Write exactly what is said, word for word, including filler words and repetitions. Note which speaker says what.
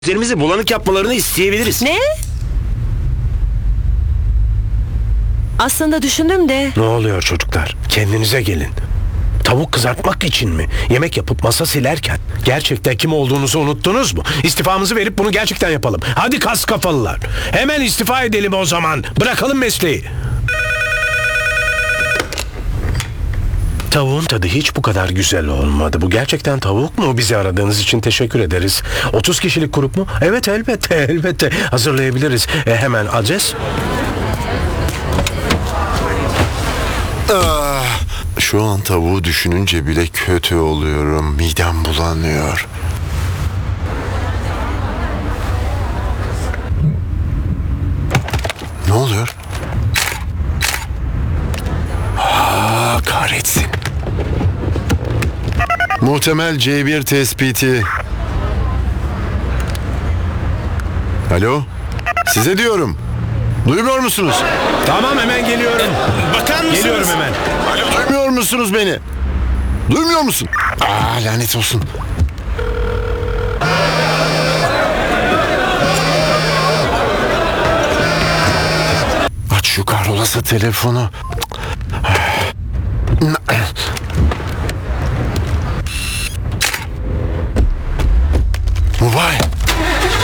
Speaker 1: Gözlerimizi bulanık yapmalarını isteyebiliriz.
Speaker 2: Ne? Aslında düşündüm de
Speaker 3: Ne oluyor çocuklar? Kendinize gelin. Tavuk kızartmak için mi? Yemek yapıp masa silerken gerçekten kim olduğunuzu unuttunuz mu? İstifamızı verip bunu gerçekten yapalım. Hadi kas kafalılar. Hemen istifa edelim o zaman. Bırakalım mesleği. Tavuğun tadı hiç bu kadar güzel olmadı. Bu gerçekten tavuk mu? Bizi aradığınız için teşekkür ederiz. otuz kişilik grup mu? Evet, elbette, elbette. Hazırlayabiliriz. E, hemen adres.
Speaker 4: Ah, şu an tavuğu düşününce bile kötü oluyorum. Midem bulanıyor. Ne oluyor? Aa, kahretsin. Muhtemel C bir tespiti. Alo? Size diyorum. Duymuyor musunuz?
Speaker 3: Tamam, hemen geliyorum.
Speaker 1: Bakar mısınız?
Speaker 3: Geliyorum hemen.
Speaker 4: Alo, duymuyor musunuz beni? Duymuyor musun? Aa, lanet olsun. Aç şu kahrolası telefonu.